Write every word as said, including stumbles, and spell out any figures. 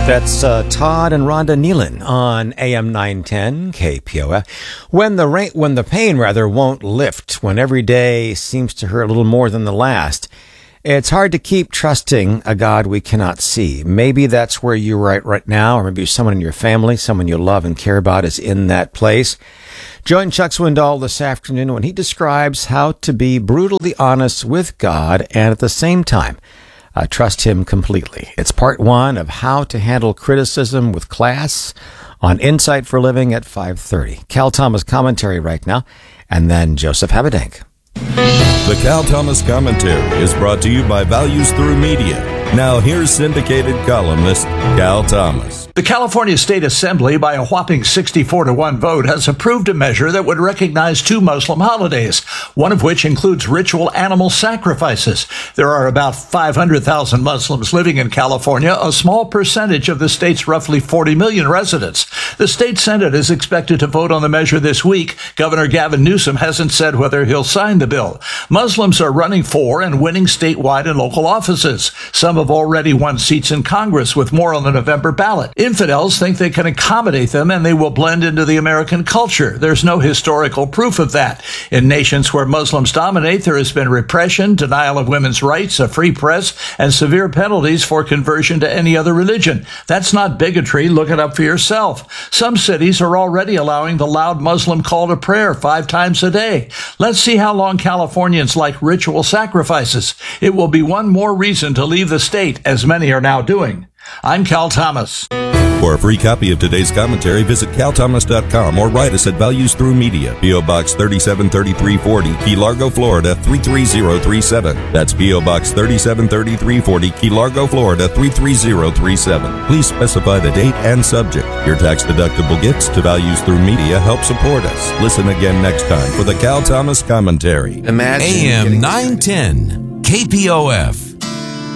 That's uh, Todd and Rhonda Nealon on A M nine ten K P O F. When the rain, when the pain rather won't lift, when every day seems to hurt a little more than the last, it's hard to keep trusting a God we cannot see. Maybe that's where you're right right now, or maybe someone in your family, someone you love and care about is in that place. Join Chuck Swindoll this afternoon when he describes how to be brutally honest with God and at the same time Uh, trust him completely. It's part one of How to Handle Criticism with Class on Insight for Living at five thirty. Cal Thomas commentary right now, and then Joseph Habedank. The Cal Thomas commentary is brought to you by Values Through Media. Now here's syndicated columnist Cal Thomas. The California State Assembly, by a whopping sixty-four to one vote, has approved a measure that would recognize two Muslim holidays, one of which includes ritual animal sacrifices. There are about five hundred thousand Muslims living in California, a small percentage of the state's roughly forty million residents. The state Senate is expected to vote on the measure this week. Governor Gavin Newsom hasn't said whether he'll sign the bill. Muslims are running for and winning statewide and local offices. Some have already won seats in Congress, with more on the November ballot. Infidels think they can accommodate them and they will blend into the American culture. There's no historical proof of that. In nations where Muslims dominate, there has been repression, denial of women's rights, a free press, and severe penalties for conversion to any other religion. That's not bigotry. Look it up for yourself. Some cities are already allowing the loud Muslim call to prayer five times a day. Let's see how long Californians like ritual sacrifices. It will be one more reason to leave the state, as many are now doing. I'm Cal Thomas. For a free copy of today's commentary, visit cal thomas dot com or write us at Values Through Media, P O Box thirty-seven thirty-three forty, Key Largo, Florida three three zero three seven. That's P O Box thirty-seven thirty-three forty, Key Largo, Florida three three zero three seven. Please specify the date and subject. Your tax-deductible gifts to Values Through Media help support us. Listen again next time for the Cal Thomas commentary. Imagine A M nine ten K P O F.